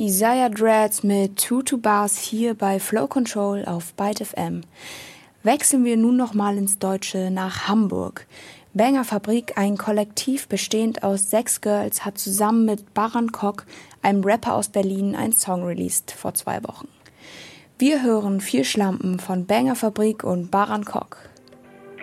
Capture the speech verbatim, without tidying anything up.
Isaiah Dreads mit Tutu Bars hier bei Flow Control auf Byte F M. Wechseln wir nun nochmal ins Deutsche nach Hamburg. Banger Fabrik, ein Kollektiv bestehend aus sechs Girls, hat zusammen mit Baran Kok, einem Rapper aus Berlin, einen Song released vor zwei Wochen. Wir hören Vier Schlampen von Banger Fabrik und Baran Kok.